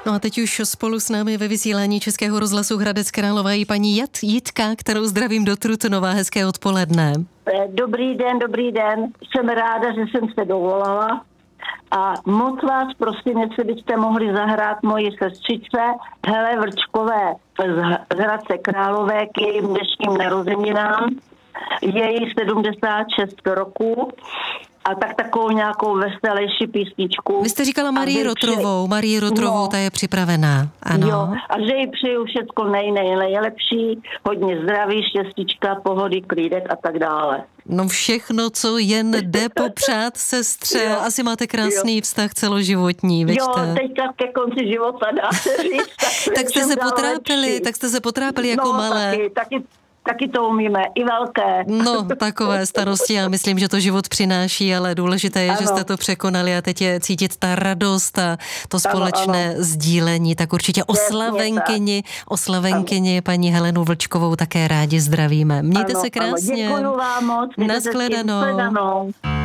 No a teď už spolu s námi ve vysílání Českého rozhlasu Hradec Králové i paní Jitka, kterou zdravím do Trutnova. Hezké odpoledne. Dobrý den. Jsem ráda, že jsem se dovolala. A moc vás prosím, jestli byste mohli zahrát moji sestřičce Hele Vrčkové z Hradce Králové k jejím dnešním narozeninám. Je jí 76 roku. A tak takovou nějakou veselější písničku. Vy jste říkala Marii Rotrovou, ta je připravená. Ano. Jo, a že jí přeju všecko nejlepší, hodně zdraví, štěstíčka, pohody, klídek a tak dále. No všechno, co jen jde popřát sestře. Jo. Asi máte krásný vztah celoživotní, veďte? Jo, teďka ke konci života dá se říct. tak jste se potrápili jako malé. Taky to umíme, i velké. No, takové starosti, já myslím, že to život přináší, ale důležité je, že jste to překonali a teď je cítit ta radost a to společné sdílení. Tak určitě oslavenkyni paní Helenu Vlčkovou také rádi zdravíme. Mějte se krásně. Děkuju vám moc. Nashledanou.